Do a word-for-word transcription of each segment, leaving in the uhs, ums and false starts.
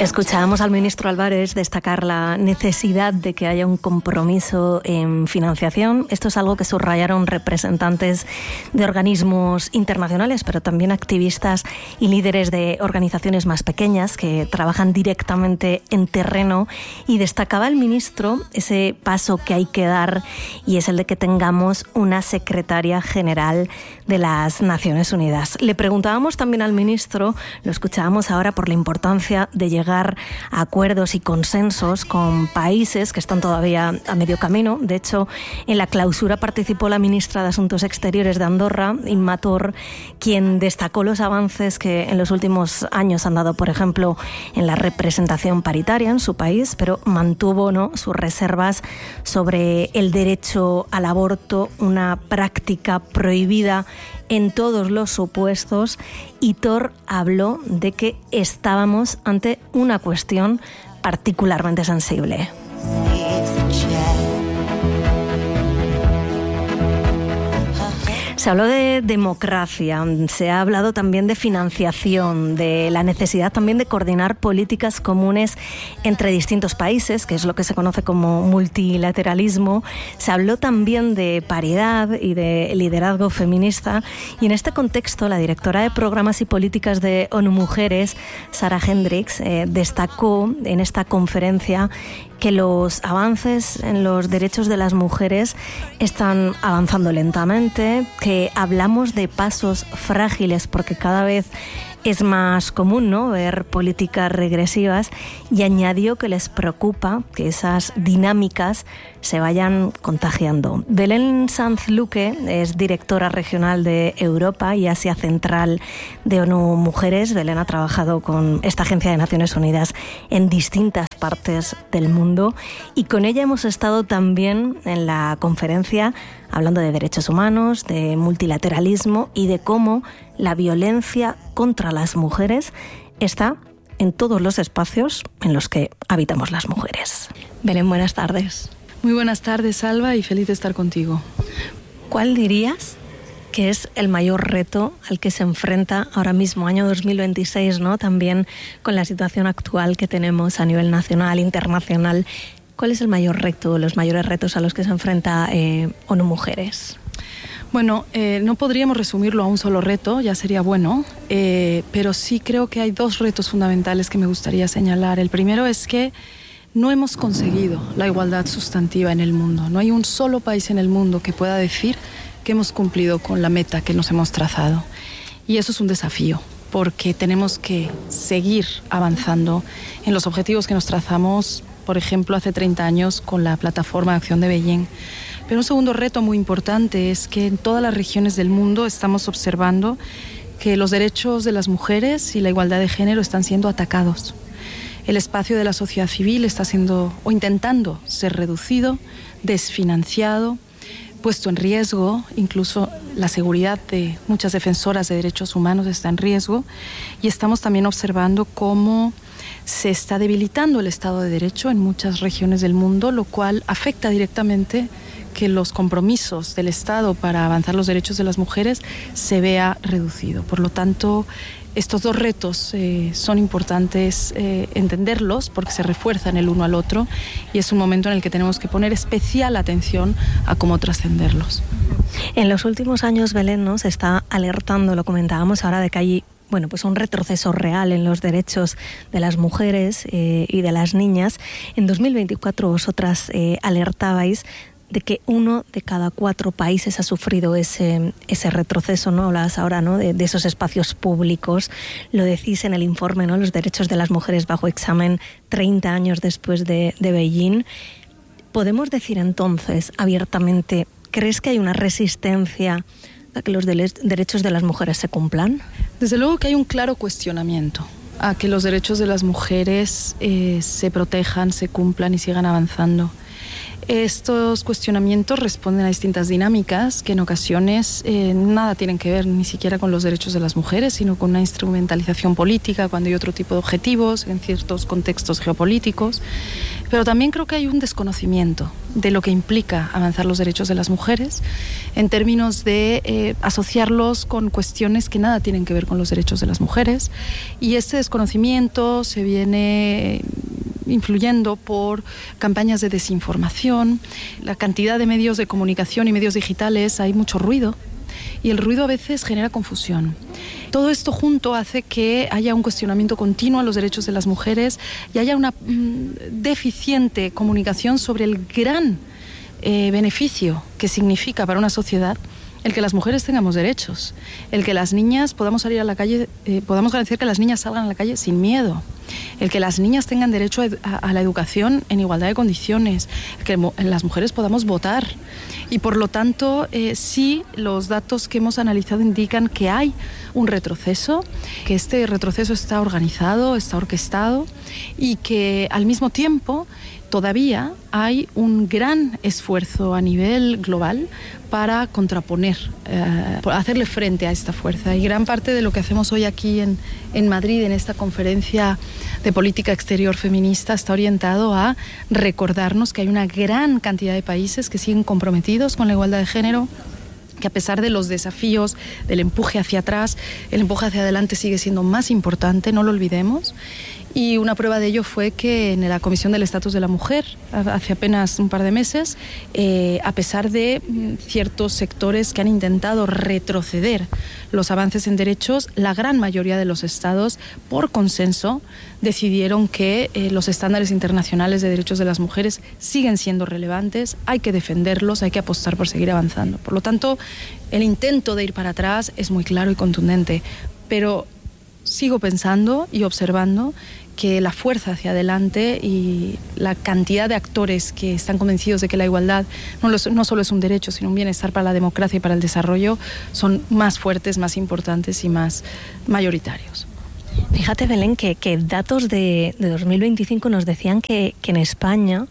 Escuchábamos al ministro Álvarez destacar la necesidad de que haya un compromiso en financiación. Esto es algo que subrayaron representantes de organismos internacionales, pero también activistas y líderes de organizaciones más pequeñas que trabajan directamente en terreno. Y destacaba el ministro ese paso que hay que dar, y es el de que tengamos una secretaria general de las Naciones Unidas. Le preguntábamos también al ministro, lo escuchábamos ahora, por la importancia de llegar a acuerdos y consensos con países que están todavía a medio camino. De hecho, en la clausura participó la ministra de Asuntos Exteriores de Andorra, Imma Thor, quien destacó los avances que en los últimos años han dado, por ejemplo, en la representación paritaria en su país, pero mantuvo, ¿no?, sus reservas sobre el derecho al aborto, una práctica prohibida en todos los supuestos, y Thor habló de que estábamos ante una cuestión particularmente sensible. Se habló de democracia, se ha hablado también de financiación, de la necesidad también de coordinar políticas comunes entre distintos países, que es lo que se conoce como multilateralismo. Se habló también de paridad y de liderazgo feminista, y en este contexto la directora de Programas y Políticas de ONU Mujeres, Sarah Hendricks, eh, destacó en esta conferencia que los avances en los derechos de las mujeres están avanzando lentamente, que hablamos de pasos frágiles porque cada vez es más común, ¿no?, ver políticas regresivas, y añadió que les preocupa que esas dinámicas se vayan contagiando. Belén Sanz Luque es directora regional de Europa y Asia Central de ONU Mujeres. Belén ha trabajado con esta agencia de Naciones Unidas en distintas partes del mundo, y con ella hemos estado también en la conferencia hablando de derechos humanos, de multilateralismo y de cómo la violencia contra las mujeres está en todos los espacios en los que habitamos las mujeres. Belén, buenas tardes. Muy buenas tardes, Alba, y feliz de estar contigo. ¿Cuál dirías que es el mayor reto al que se enfrenta ahora mismo, año dos mil veintiséis, ¿no?, también con la situación actual que tenemos a nivel nacional, internacional? ¿Cuál es el mayor reto, los mayores retos a los que se enfrenta eh, ONU Mujeres? Bueno, eh, no podríamos resumirlo a un solo reto, ya sería bueno, eh, pero sí creo que hay dos retos fundamentales que me gustaría señalar. El primero es que no hemos conseguido la igualdad sustantiva en el mundo. No hay un solo país en el mundo que pueda decir que hemos cumplido con la meta que nos hemos trazado. Y eso es un desafío, porque tenemos que seguir avanzando en los objetivos que nos trazamos, por ejemplo, hace treinta años con la Plataforma de Acción de Beijing. Pero un segundo reto muy importante es que en todas las regiones del mundo estamos observando que los derechos de las mujeres y la igualdad de género están siendo atacados. El espacio de la sociedad civil está siendo o intentando ser reducido, desfinanciado, puesto en riesgo. Incluso la seguridad de muchas defensoras de derechos humanos está en riesgo, y estamos también observando cómo se está debilitando el Estado de Derecho en muchas regiones del mundo, lo cual afecta directamente que los compromisos del Estado para avanzar los derechos de las mujeres se vea reducido. Por lo tanto, estos dos retos eh, son importantes eh, entenderlos porque se refuerzan el uno al otro, y es un momento en el que tenemos que poner especial atención a cómo trascenderlos. En los últimos años, Belén, ¿no?, se está alertando, lo comentábamos ahora, de que hay bueno, pues un retroceso real en los derechos de las mujeres eh, y de las niñas. En dos mil veinticuatro vosotras eh, alertabais de que uno de cada cuatro países ha sufrido ese, ese retroceso, ¿no? Hablabas ahora, ¿no?, de, de esos espacios públicos. Lo decís en el informe, ¿no?, los derechos de las mujeres bajo examen treinta años después de, de Beijing. ¿Podemos decir entonces abiertamente, crees que hay una resistencia a que los de- derechos de las mujeres se cumplan? Desde luego que hay un claro cuestionamiento a que los derechos de las mujeres eh, se protejan, se cumplan y sigan avanzando. Estos cuestionamientos responden a distintas dinámicas que en ocasiones eh, nada tienen que ver ni siquiera con los derechos de las mujeres, sino con una instrumentalización política cuando hay otro tipo de objetivos en ciertos contextos geopolíticos. Pero también creo que hay un desconocimiento de lo que implica avanzar los derechos de las mujeres en términos de eh, asociarlos con cuestiones que nada tienen que ver con los derechos de las mujeres. Y este desconocimiento se viene influyendo por campañas de desinformación, la cantidad de medios de comunicación y medios digitales, hay mucho ruido y el ruido a veces genera confusión. Todo esto junto hace que haya un cuestionamiento continuo a los derechos de las mujeres y haya una mm, deficiente comunicación sobre el gran eh, beneficio que significa para una sociedad el que las mujeres tengamos derechos, el que las niñas podamos salir a la calle, eh, podamos garantizar que las niñas salgan a la calle sin miedo, el que las niñas tengan derecho a, a, a la educación en igualdad de condiciones, el que mo- las mujeres podamos votar. Y por lo tanto, eh, sí, los datos que hemos analizado indican que hay un retroceso, que este retroceso está organizado, está orquestado y que al mismo tiempo todavía hay un gran esfuerzo a nivel global para contraponer, eh, hacerle frente a esta fuerza. Y gran parte de lo que hacemos hoy aquí en, en Madrid, en esta conferencia de política exterior feminista, está orientado a recordarnos que hay una gran cantidad de países que siguen comprometidos con la igualdad de género, que a pesar de los desafíos, del empuje hacia atrás, el empuje hacia adelante sigue siendo más importante, no lo olvidemos. Y una prueba de ello fue que en la Comisión del Estatus de la Mujer, hace apenas un par de meses, eh, a pesar de ciertos sectores que han intentado retroceder los avances en derechos, la gran mayoría de los estados, por consenso, decidieron que eh, los estándares internacionales de derechos de las mujeres siguen siendo relevantes, hay que defenderlos, hay que apostar por seguir avanzando. Por lo tanto, el intento de ir para atrás es muy claro y contundente, pero sigo pensando y observando que la fuerza hacia adelante y la cantidad de actores que están convencidos de que la igualdad no, lo, no solo es un derecho, sino un bienestar para la democracia y para el desarrollo, son más fuertes, más importantes y más mayoritarios. Fíjate, Belén, que, que datos de, de dos mil veinticinco nos decían que, que en España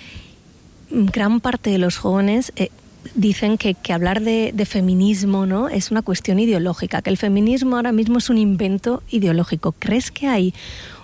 gran parte de los jóvenes eh, dicen que, que hablar de, de feminismo, ¿no?, es una cuestión ideológica, que el feminismo ahora mismo es un invento ideológico. ¿Crees que hay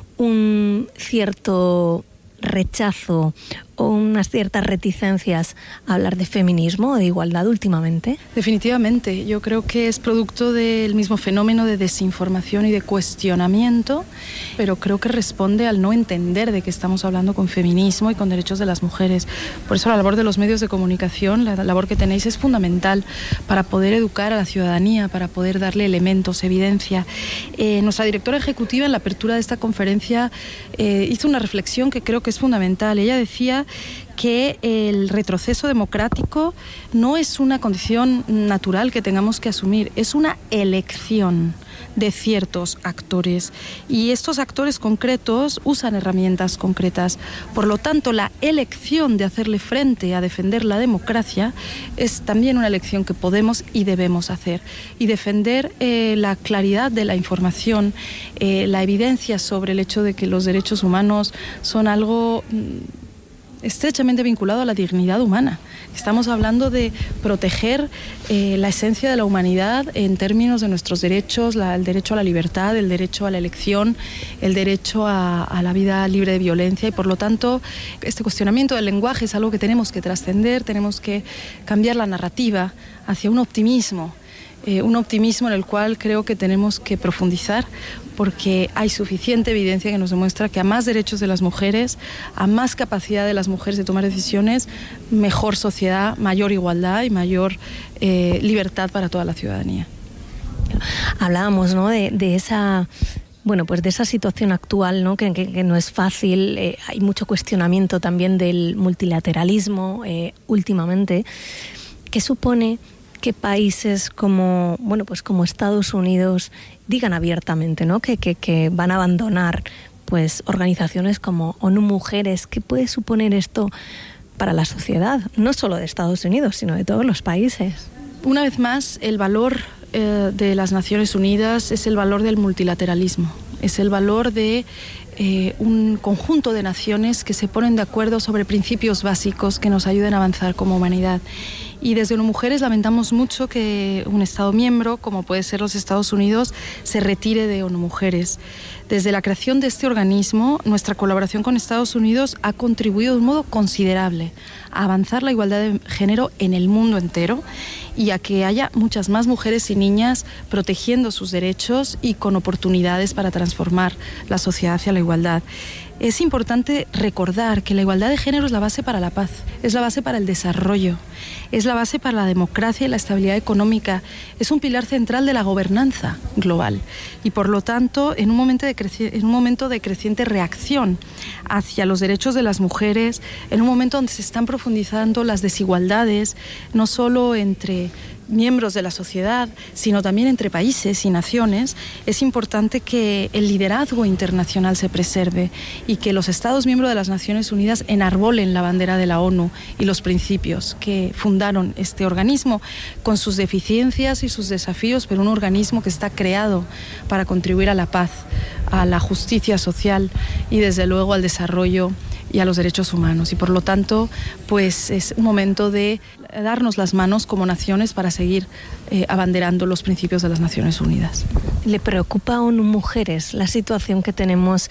un cierto rechazo o unas ciertas reticencias a hablar de feminismo o de igualdad últimamente? Definitivamente, yo creo que es producto del mismo fenómeno de desinformación y de cuestionamiento, pero creo que responde al no entender de qué estamos hablando con feminismo y con derechos de las mujeres. Por eso la labor de los medios de comunicación, la labor que tenéis es fundamental para poder educar a la ciudadanía, para poder darle elementos, evidencia. Eh, nuestra directora ejecutiva en la apertura de esta conferencia eh, hizo una reflexión que creo que es fundamental. Ella decía que el retroceso democrático no es una condición natural que tengamos que asumir, es una elección de ciertos actores y estos actores concretos usan herramientas concretas. Por lo tanto, la elección de hacerle frente a defender la democracia es también una elección que podemos y debemos hacer. Y defender eh, la claridad de la información, eh, la evidencia sobre el hecho de que los derechos humanos son algo estrechamente vinculado a la dignidad humana. Estamos hablando de proteger eh, la esencia de la humanidad en términos de nuestros derechos, la, el derecho a la libertad, el derecho a la elección, el derecho a, a la vida libre de violencia y por lo tanto este cuestionamiento del lenguaje es algo que tenemos que trascender, tenemos que cambiar la narrativa hacia un optimismo. Eh, un optimismo en el cual creo que tenemos que profundizar porque hay suficiente evidencia que nos demuestra que a más derechos de las mujeres, a más capacidad de las mujeres de tomar decisiones, mejor sociedad, mayor igualdad y mayor eh, libertad para toda la ciudadanía. Hablábamos, ¿no?, de, de esa... Bueno, pues de esa situación actual, ¿no?, que, que, que no es fácil, eh, hay mucho cuestionamiento también del multilateralismo eh, últimamente. ¿Qué supone que países como, bueno, pues como Estados Unidos digan abiertamente, ¿no?, que, que, que van a abandonar pues organizaciones como ONU Mujeres? ¿Qué puede suponer esto para la sociedad, no solo de Estados Unidos, sino de todos los países? Una vez más, el valor eh, de las Naciones Unidas es el valor del multilateralismo. es el valor de eh, un conjunto de naciones que se ponen de acuerdo sobre principios básicos que nos ayuden a avanzar como humanidad. Y desde ONU Mujeres lamentamos mucho que un Estado miembro, como puede ser los Estados Unidos, se retire de ONU Mujeres. Desde la creación de este organismo, nuestra colaboración con Estados Unidos ha contribuido de un modo considerable a avanzar la igualdad de género en el mundo entero y a que haya muchas más mujeres y niñas protegiendo sus derechos y con oportunidades para transformar la sociedad hacia la igualdad. Es importante recordar que la igualdad de género es la base para la paz, es la base para el desarrollo, es la base para la democracia y la estabilidad económica, es un pilar central de la gobernanza global y por lo tanto en un momento de, creci- en un momento de creciente reacción hacia los derechos de las mujeres, en un momento donde se están profundizando las desigualdades, no solo entre miembros de la sociedad, sino también entre países y naciones, es importante que el liderazgo internacional se preserve y que los Estados miembros de las Naciones Unidas enarbolen la bandera de la ONU y los principios que fundaron este organismo, con sus deficiencias y sus desafíos, pero un organismo que está creado para contribuir a la paz, a la justicia social y desde luego al desarrollo y a los derechos humanos. Y por lo tanto, pues es un momento de darnos las manos como naciones para seguir eh, abanderando los principios de las Naciones Unidas. ¿Le preocupa a ONU Mujeres la situación que tenemos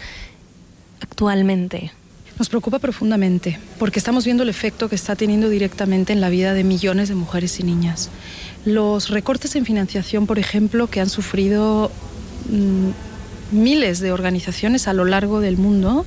actualmente? Nos preocupa profundamente porque estamos viendo el efecto que está teniendo directamente en la vida de millones de mujeres y niñas. Los recortes en financiación, por ejemplo, que han sufrido mmm, miles de organizaciones a lo largo del mundo,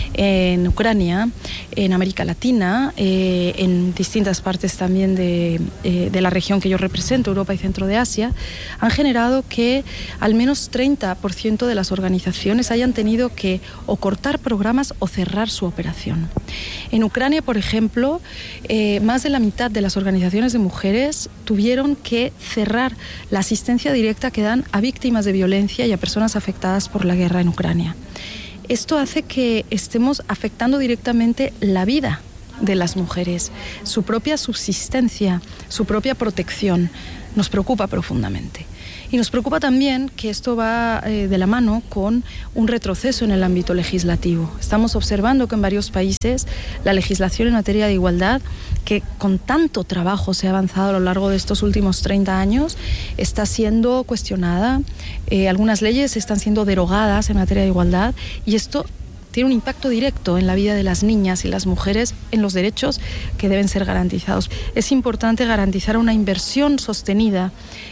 en Ucrania, en América Latina, eh, en distintas partes también de, eh, de la región que yo represento, Europa y Centro de Asia, han generado que al menos treinta por ciento de las organizaciones hayan tenido que o cortar programas o cerrar su operación. En Ucrania, por ejemplo, eh, más de la mitad de las organizaciones de mujeres tuvieron que cerrar la asistencia directa que dan a víctimas de violencia y a personas afectadas por la guerra en Ucrania. Esto hace que estemos afectando directamente la vida de las mujeres, su propia subsistencia, su propia protección. Nos preocupa profundamente. Y nos preocupa también que esto va eh, de la mano con un retroceso en el ámbito legislativo. Estamos observando que en varios países la legislación en materia de igualdad, que con tanto trabajo se ha avanzado a lo largo de estos últimos treinta años, está siendo cuestionada. Eh, algunas leyes están siendo derogadas en materia de igualdad y esto tiene un impacto directo en la vida de las niñas y las mujeres, en los derechos que deben ser garantizados. Es importante garantizar una inversión sostenida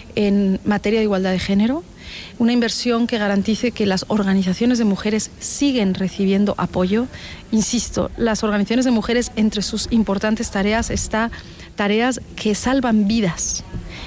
en materia de igualdad de género, una inversión que garantice que las organizaciones de mujeres siguen recibiendo apoyo. Insisto, las organizaciones de mujeres, entre sus importantes tareas está tareas que salvan vidas.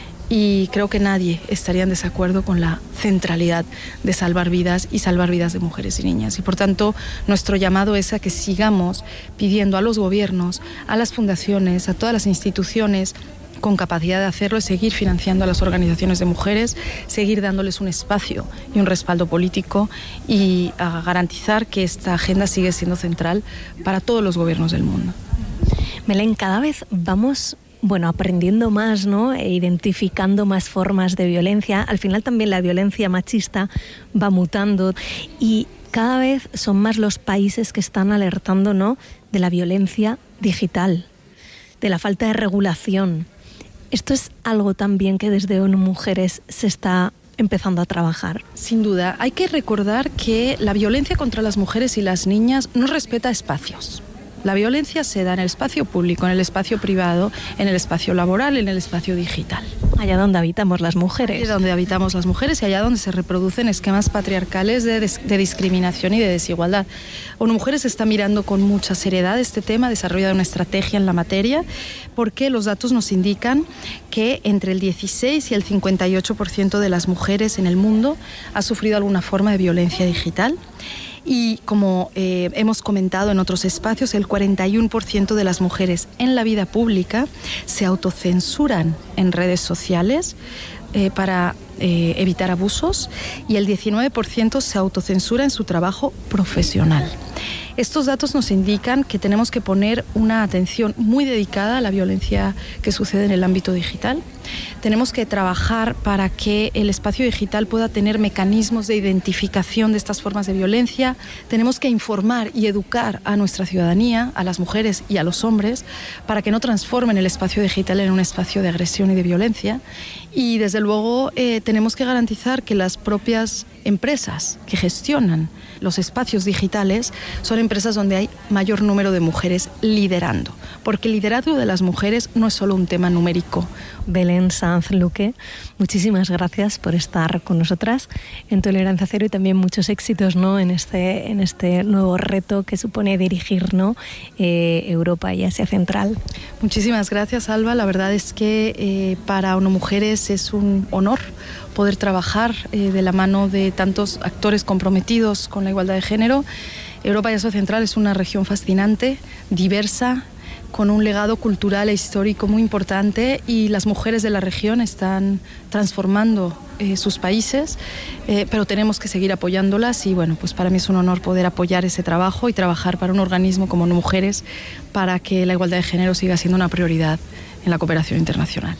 Y creo que nadie estaría en desacuerdo con la centralidad de salvar vidas y salvar vidas de mujeres y niñas. Y por tanto, nuestro llamado es a que sigamos pidiendo a los gobiernos, a las fundaciones, a todas las instituciones con capacidad de hacerlo, es seguir financiando a las organizaciones de mujeres, seguir dándoles un espacio y un respaldo político y a garantizar que esta agenda sigue siendo central para todos los gobiernos del mundo. Belén, cada vez vamos bueno, aprendiendo más, ¿no? E identificando más formas de violencia. Al final también la violencia machista va mutando y cada vez son más los países que están alertando, ¿no?, de la violencia digital, de la falta de regulación. Esto es algo también que desde ONU Mujeres se está empezando a trabajar. Sin duda, hay que recordar que la violencia contra las mujeres y las niñas no respeta espacios. La violencia se da en el espacio público, en el espacio privado, en el espacio laboral, en el espacio digital. Allá donde habitamos las mujeres. Allá donde habitamos las mujeres y allá donde se reproducen esquemas patriarcales de, des- de discriminación y de desigualdad. ONU Mujeres está mirando con mucha seriedad este tema, ha desarrollado una estrategia en la materia, porque los datos nos indican que entre el dieciséis y el cincuenta y ocho por ciento de las mujeres en el mundo ha sufrido alguna forma de violencia digital. Y como eh, hemos comentado en otros espacios, el cuarenta y uno por ciento de las mujeres en la vida pública se autocensuran en redes sociales eh, para eh, evitar abusos y el diecinueve por ciento se autocensura en su trabajo profesional. Estos datos nos indican que tenemos que poner una atención muy dedicada a la violencia que sucede en el ámbito digital. Tenemos que trabajar para que el espacio digital pueda tener mecanismos de identificación de estas formas de violencia. Tenemos que informar y educar a nuestra ciudadanía, a las mujeres y a los hombres, para que no transformen el espacio digital en un espacio de agresión y de violencia. Y desde luego eh, tenemos que garantizar que las propias empresas que gestionan los espacios digitales son empresas donde hay mayor número de mujeres liderando, porque el liderazgo de las mujeres no es solo un tema numérico. Belén Sanz Luque, muchísimas gracias por estar con nosotras en Tolerancia Cero y también muchos éxitos, ¿no?, en este, en este nuevo reto que supone dirigir, ¿no?, eh, Europa y Asia Central. Muchísimas gracias, Alba. La verdad es que eh, para ONU Mujeres es un honor poder trabajar eh, de la mano de tantos actores comprometidos con la igualdad de género. Europa y Asia Central es una región fascinante, diversa, con un legado cultural e histórico muy importante, y las mujeres de la región están transformando eh, sus países, eh, pero tenemos que seguir apoyándolas, y bueno, pues para mí es un honor poder apoyar ese trabajo y trabajar para un organismo como ONU Mujeres para que la igualdad de género siga siendo una prioridad en la cooperación internacional.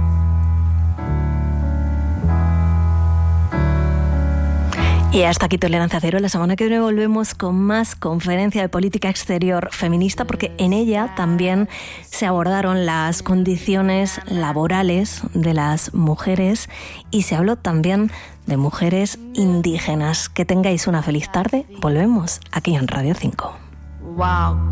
Y hasta aquí Tolerancia Cero. La semana que viene volvemos con más conferencia de política exterior feminista, porque en ella también se abordaron las condiciones laborales de las mujeres y se habló también de mujeres indígenas. Que tengáis una feliz tarde. Volvemos aquí en Radio cinco. Wow.